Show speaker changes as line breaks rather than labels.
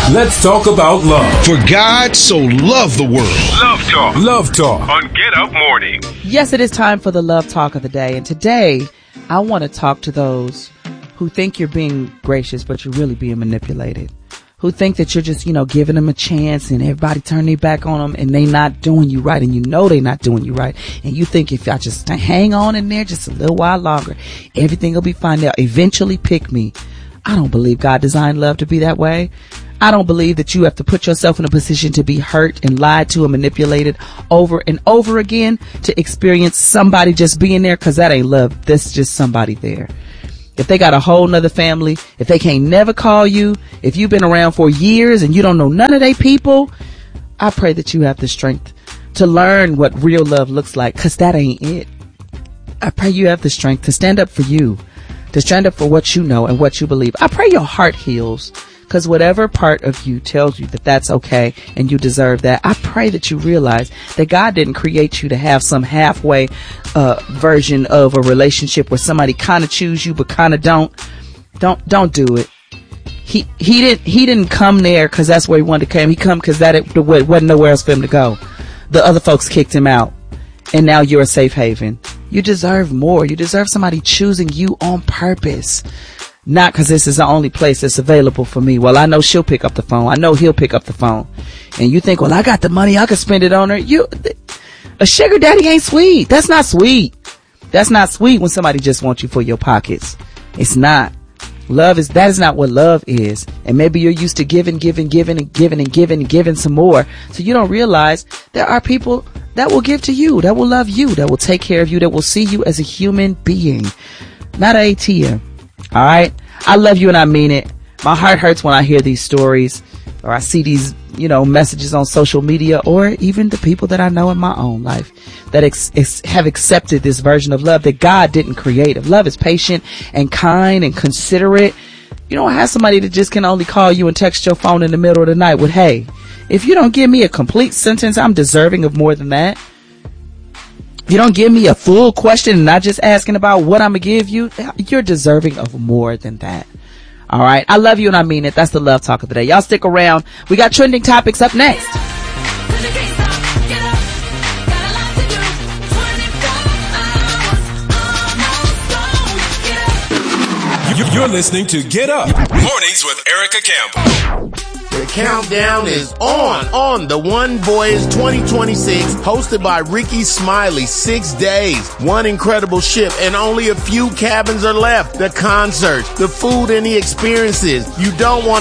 Let's talk about love.
For God so loved the world.
Love Talk.
Love Talk.
On Get Up Morning.
Yes, it is time for the Love Talk of the day. And today, I want to talk to those who think you're being gracious, but you're really being manipulated. Who think that you're just, giving them a chance and everybody turn their back on them and they not doing you right. And you know they not doing you right. And you think if I just hang on in there just a little while longer, everything will be fine. They'll eventually pick me. I don't believe God designed love to be that way. I don't believe that you have to put yourself in a position to be hurt and lied to and manipulated over and over again to experience somebody just being there, because that ain't love. That's just somebody there. If they got a whole nother family, if they can't never call you, if you've been around for years and you don't know none of they people, I pray that you have the strength to learn what real love looks like, because that ain't it. I pray you have the strength to stand up for you, to stand up for what you know and what you believe. I pray your heart heals, because whatever part of you tells you that that's okay and you deserve that, I pray that you realize that God didn't create you to have some halfway version of a relationship where somebody kind of choose you but kind of don't do it. He didn't come there because that's where he wanted to come. He come because that wasn't nowhere else for him to go. The other folks kicked him out, and now you're a safe haven. You deserve more. You deserve somebody choosing you on purpose. Not because this is the only place that's available for me. Well, I know she'll pick up the phone. I know he'll pick up the phone. And you think, well, I got the money. I can spend it on her. A sugar daddy ain't sweet. That's not sweet. That's not sweet when somebody just wants you for your pockets. It's not. That is not what love is. And maybe you're used to giving some more. So you don't realize there are people that will give to you, that will love you, that will take care of you, that will see you as a human being, not an ATM. All right. I love you and I mean it. My heart hurts when I hear these stories or I see these, messages on social media, or even the people that I know in my own life that have accepted this version of love that God didn't create. If love is patient and kind and considerate, you don't have somebody that just can only call you and text your phone in the middle of the night with, hey, if you don't give me a complete sentence, I'm deserving of more than that. If you don't give me a full question and not just asking about what I'm going to give you, you're deserving of more than that. All right. I love you and I mean it. That's the Love Talk of the day. Y'all stick around. We got trending topics up next.
You're listening to Get Up Mornings with Erica Campbell.
The countdown is on the One Voyage 2026, hosted by Ricky Smiley. 6 days, one incredible ship, and only a few cabins are left. The concerts, the food, and the experiences. You don't want